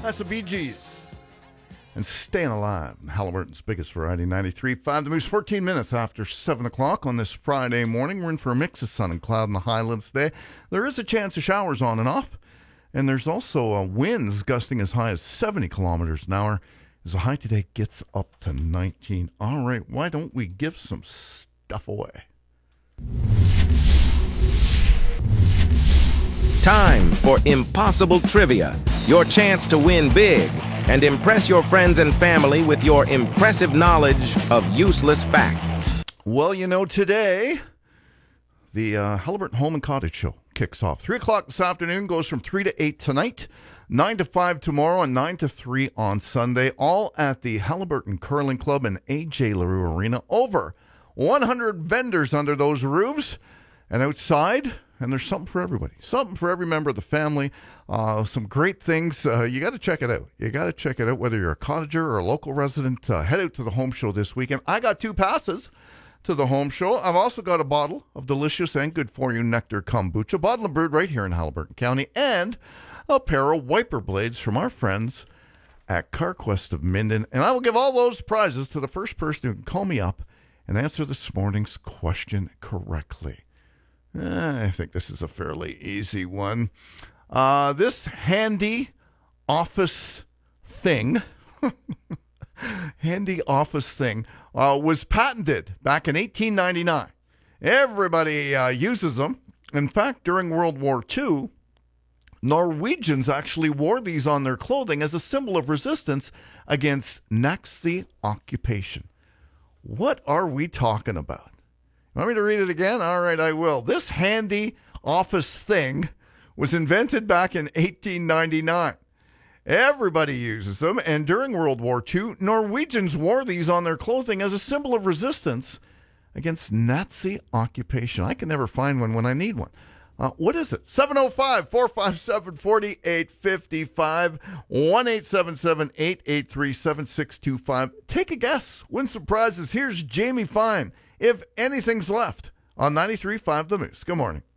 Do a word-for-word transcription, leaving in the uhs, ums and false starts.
That's the Bee Gees. And Staying Alive, Halliburton's biggest variety, ninety-three point five. The Moose, fourteen minutes after seven o'clock on this Friday morning. We're in for a mix of sun and cloud in the highlands today. There is a chance of showers on and off. And there's also uh, winds gusting as high as seventy kilometers an hour. As the high today gets up to nineteen. All right, why don't we give some stuff away? Time for Impossible Trivia, your chance to win big and impress your friends and family with your impressive knowledge of useless facts. Well, you know, today, the uh, Halliburton Home and Cottage Show kicks off. three o'clock this afternoon, goes from three to eight tonight, nine to five tomorrow, and nine to three on Sunday, all at the Halliburton Curling Club and A J LaRue Arena. Over one hundred vendors under those roofs and outside. And there's something for everybody, something for every member of the family, uh, some great things. Uh, you got to check it out. You got to check it out, whether you're a cottager or a local resident. Uh, head out to the home show this weekend. I got two passes to the home show. I've also got a bottle of delicious and good-for-you nectar kombucha, bottled and brewed right here in Halliburton County, and a pair of wiper blades from our friends at CarQuest of Minden. And I will give all those prizes to the first person who can call me up and answer this morning's question correctly. I think this is a fairly easy one. Uh, this handy office thing, handy office thing, uh, was patented back in eighteen ninety-nine. Everybody uh, uses them. In fact, during World War Two, Norwegians actually wore these on their clothing as a symbol of resistance against Nazi occupation. What are we talking about? Want me to read it again? All right, I will. This handy office thing was invented back in eighteen ninety-nine. Everybody uses them, and during World War Two, Norwegians wore these on their clothing as a symbol of resistance against Nazi occupation. I can never find one when I need one. Uh, what is it? seven oh five, four five seven, four eight five five, one eight seven seven, eight eight three, seven six two five. Take a guess. Win some prizes. Here's Jamie Fine. If anything's left on ninety-three point five The Moose. Good morning.